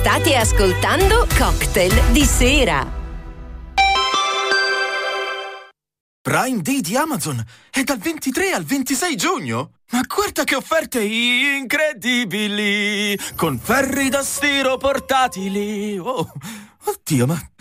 State ascoltando Cocktail di sera. Prime Day di Amazon è dal 23 al 26 giugno. Ma guarda che offerte incredibili! Con ferri da stiro portatili. Oh, oddio, ma